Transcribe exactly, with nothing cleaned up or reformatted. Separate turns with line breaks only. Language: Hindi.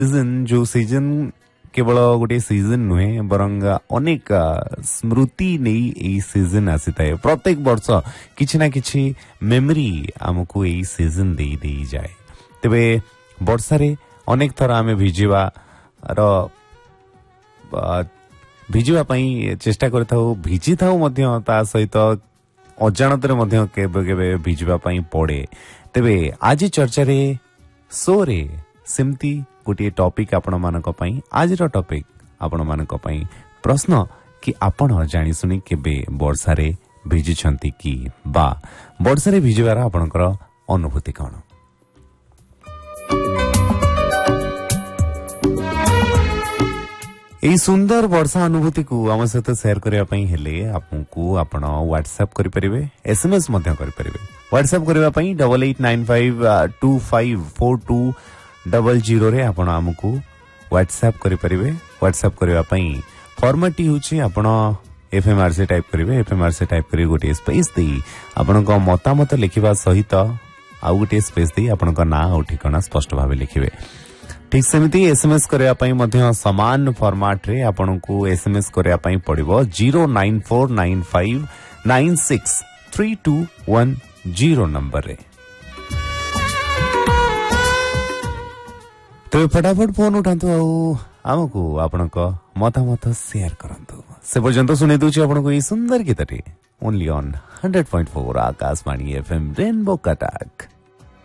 सीजन जो सीजन केवल गोटे सीजन नुहे बरंग अनेक स्मृति नहीं ए सीजन आसी थाए प्रत्येक वर्ष किछि ना किछि मेमोरी हमको ए सीजन दे दे जाए तेबे वर्षा रे अनेक थर आमे भिजिवा र भिजिवा पई चेष्टा करथाउ भिजि थाउ मध्य ता सहित अजाणतरे मध्य केबे केबे भिजिवा पई पड़े तेबे आज चर्चा रे सो रे सेमती गोटे टॉपिक आपण मानक पई आज रो टॉपिक आपण मानक पई प्रश्न कि आपण जानि सुनी केबे वर्षा रे भिजि छंती कि बा वर्षा रे भिजिवार आपणकर अनुभूति कोन एई सुंदर वर्षा अनुभूति को आम सहित शेयर करबा पई हेले आपनको आपण व्हाट्सएप करि परिबे एसएमएस मध्य करि परिबे व्हाट्सएप करबा पई double eight nine five to five four to double zero रे आपण हमकु व्हाट्सएप करि परिबे व्हाट्सएप करबा पई फॉर्मेट होची आपण एफएमआर से टाइप करिवे एफएमआर से टाइप करि गोटे स्पेस देई आपण को मतामत लिखिबा सहित आ गोटे स्पेस देई आपण को नाम और ठिकाना स्पष्ट भाबे लिखिवे ठीक सेमिति एसएमएस करबा पई मध्य समान फॉर्मेट रे आपण को एसएमएस करबा पई पड़िबो zero nine four nine five nine six three to one zero number रे तो फटाफट फोन उठातु आमको आपणक मतामत शेयर करंतु से पर्यंत सुने दूची आपणको ई सुंदर गीतटी only on hundred point four Akashvani FM rainbow Cuttack.